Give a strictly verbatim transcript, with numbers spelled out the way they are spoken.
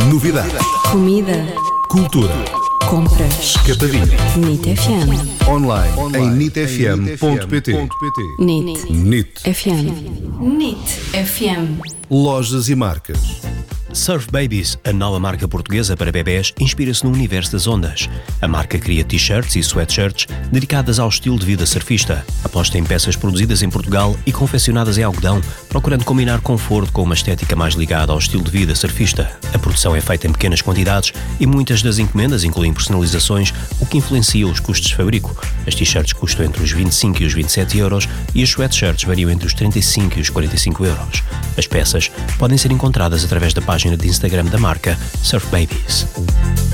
Novidades. Comida. Cultura. Compras. Capadinha. Nit F M. Online, em nit f m ponto p t. Nit Nit. F M. Nit F M. Lojas e marcas. Surf Babies, a nova marca portuguesa para bebés, inspira-se no universo das ondas. A marca cria t-shirts e sweatshirts dedicadas ao estilo de vida surfista. Aposta em peças produzidas em Portugal e confeccionadas em algodão, procurando combinar conforto com uma estética mais ligada ao estilo de vida surfista. A produção é feita em pequenas quantidades e muitas das encomendas incluem personalizações, o que influencia os custos de fabrico. As t-shirts custam entre os vinte e cinco e os vinte e sete euros e os sweatshirts variam entre os trinta e cinco e os quarenta e cinco euros. As peças podem ser encontradas através da página de Instagram da marca Surf Babies.